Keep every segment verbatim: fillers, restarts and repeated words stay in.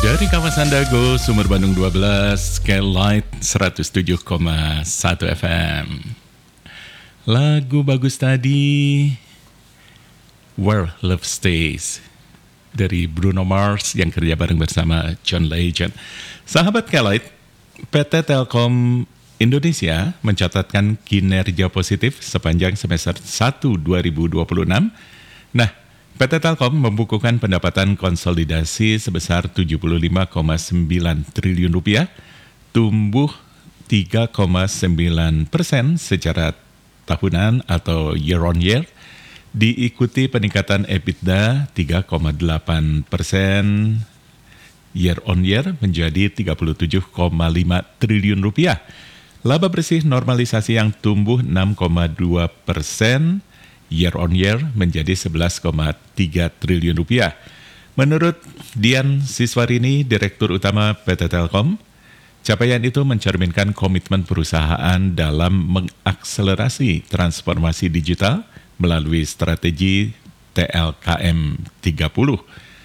Dari kawasan Dago, Sumur Bandung dua belas, Skylight seratus tujuh koma satu F M. Lagu bagus tadi, Where Love Stays, dari Bruno Mars yang kerja bareng bersama John Legend. Sahabat Skylight, P T Telkom Indonesia mencatatkan kinerja positif sepanjang semester satu dua ribu dua puluh enam. Nah, P T Telkom membukukan pendapatan konsolidasi sebesar tujuh puluh lima koma sembilan triliun rupiah, tumbuh tiga koma sembilan persen secara tahunan atau year on year, diikuti peningkatan EBITDA tiga koma delapan persen year on year menjadi tiga puluh tujuh koma lima triliun rupiah. Laba bersih normalisasi yang tumbuh enam koma dua persen year on year menjadi sebelas koma tiga triliun rupiah. Menurut Dian Siswarini, Direktur Utama P T Telkom, capaian itu mencerminkan komitmen perusahaan dalam mengakselerasi transformasi digital melalui strategi T L K M tiga puluh.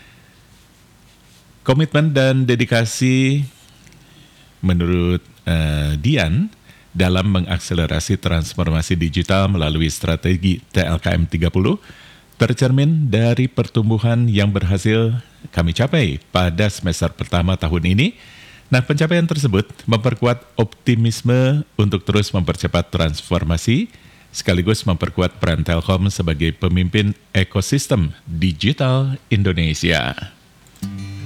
Komitmen dan dedikasi menurut uh, Dian dalam mengakselerasi transformasi digital melalui strategi T L K M tiga puluh tercermin dari pertumbuhan yang berhasil kami capai pada semester pertama tahun ini. Nah, pencapaian tersebut memperkuat optimisme untuk terus mempercepat transformasi sekaligus memperkuat peran Telkom sebagai pemimpin ekosistem digital Indonesia.